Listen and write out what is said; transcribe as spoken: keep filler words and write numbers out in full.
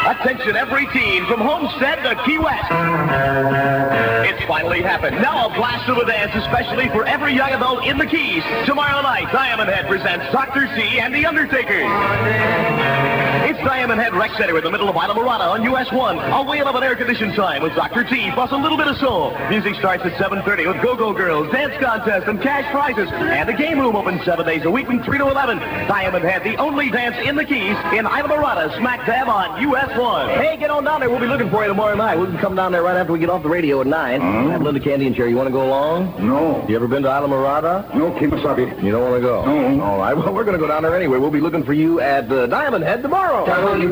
Attention every teen from Homestead to Key West. It's finally happened. Now a blast of a dance especially for every young adult in the Keys. Tomorrow night, Diamond Head presents Doctor Z and the Undertakers. It's Diamond Head Rec Center in the middle of Islamorada on U S one. A whale of an air-conditioned time with Doctor Z plus a little bit of soul. Music starts at seven thirty with Go-Go Girls, dance contest, and cash prizes. And the game room opens seven days a week from three to eleven. Diamond Head, the only dance in the Keys in Islamorada, smack dab on U S one. Hey, get on down there. We'll be looking for you tomorrow night. We can come down there right after we get off the radio at nine. Uh-huh. Have a little candy and cherry. You want to go along? No. You ever been to Islamorada? No, Kemosabe. You don't want to go? No. All right. Well, we're going to go down there anyway. We'll be looking for you at uh, Diamond Head tomorrow.